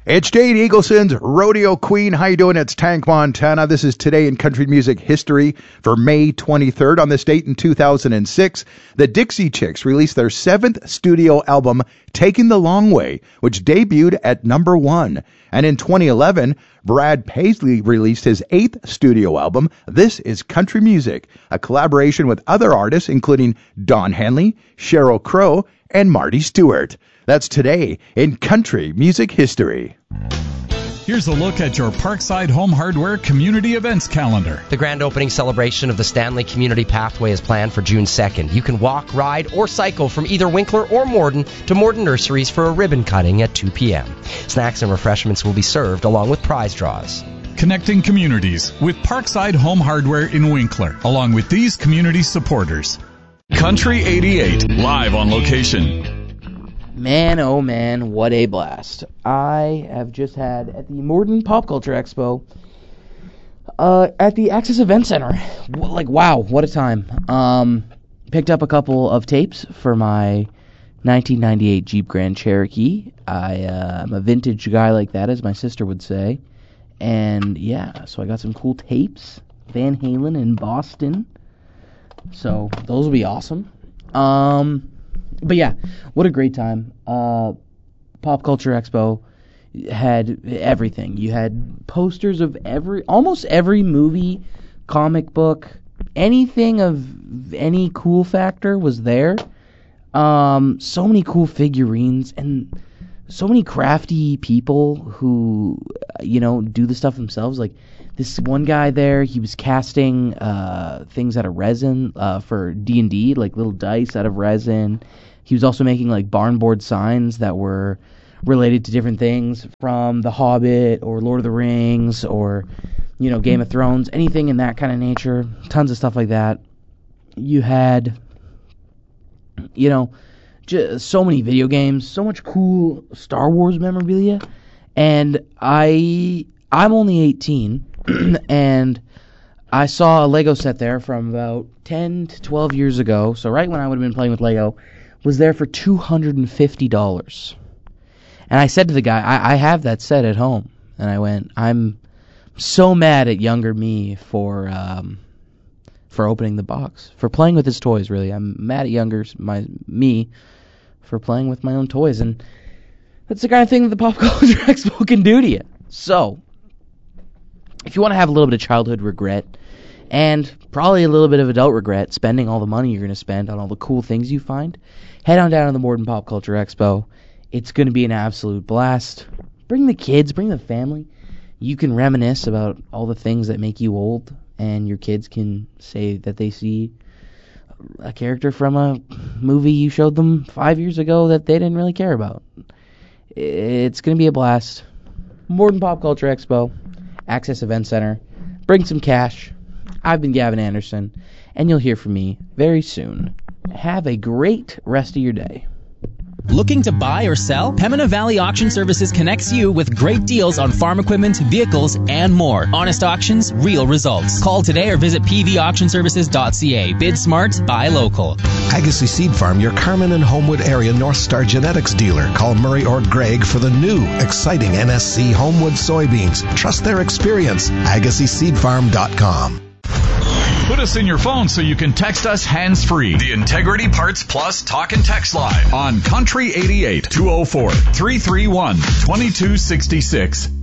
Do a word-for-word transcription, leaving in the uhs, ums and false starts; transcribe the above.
It's Jade Eagleson's Rodeo Queen. How you doing? It's Tank Montana. This is Today in Country Music History for May twenty-third. On this date in two thousand six, the Dixie Chicks released their seventh studio album, Taking the Long Way, which debuted at number one. And in twenty eleven, Brad Paisley released his eighth studio album, This is Country Music, a collaboration with other artists including Don Henley, Sheryl Crow, and Marty Stewart. That's Today in Country Music History. Here's a look at your Parkside Home Hardware Community Events calendar. The grand opening celebration of the Stanley Community Pathway is planned for June second. You can walk, ride, or cycle from either Winkler or Morden to Morden Nurseries for a ribbon cutting at two p.m. Snacks and refreshments will be served along with prize draws. Connecting communities with Parkside Home Hardware in Winkler, along with these community supporters. Country eighty-eight, live on location. Man, oh man, what a blast. I have just had at the Morden Pop Culture Expo uh, at the Access Event Center. Like, wow, what a time. Um, picked up a couple of tapes for my nineteen ninety-eight Jeep Grand Cherokee. I, uh, I'm a vintage guy like that, as my sister would say. And yeah, so I got some cool tapes. Van Halen in Boston. So those will be awesome. Um... But yeah, what a great time. Uh, Pop Culture Expo had everything. You had posters of every, almost every movie, comic book, anything of any cool factor was there. Um, so many cool figurines and so many crafty people who, you know, do the stuff themselves. Like this one guy there, he was casting uh, things out of resin uh, for D and D, like little dice out of resin. He was also making like barn board signs that were related to different things from The Hobbit or Lord of the Rings or, you know, Game of Thrones, anything in that kind of nature. Tons of stuff like that. You had, you know, just so many video games, so much cool Star Wars memorabilia. And I, I'm only eighteen, and I saw a Lego set there from about ten to twelve years ago. So right when I would have been playing with Lego, was there for two hundred fifty dollars. And I said to the guy, I, I have that set at home. And I went, I'm so mad at younger me for um, for opening the box, for playing with his toys, really. I'm mad at younger my me for playing with my own toys. And that's the kind of thing that the Pop Culture Expo can do to you. So, if you want to have a little bit of childhood regret, and probably a little bit of adult regret spending all the money you're going to spend on all the cool things you find, head on down to the Morden Pop Culture Expo. It's going to be an absolute blast. Bring the kids, bring the family. You can reminisce about all the things that make you old, and your kids can say that they see a character from a movie you showed them five years ago that they didn't really care about. It's going to be a blast. Morden Pop Culture Expo, Access Event Center. Bring some cash. I've been Gavin Anderson, and you'll hear from me very soon. Have a great rest of your day. Looking to buy or sell? Pembina Valley Auction Services connects you with great deals on farm equipment, vehicles, and more. Honest auctions, real results. Call today or visit p v auction services dot c a. Bid smart, buy local. Agassiz Seed Farm, your Carman and Homewood area North Star genetics dealer. Call Murray or Greg for the new, exciting N S C Homewood soybeans. Trust their experience. agassiz seed farm dot com. Put us in your phone so you can text us hands-free. The Integrity Parts Plus Talk and Text Line on Country eighty-eight, two oh four, three three one, two two six six.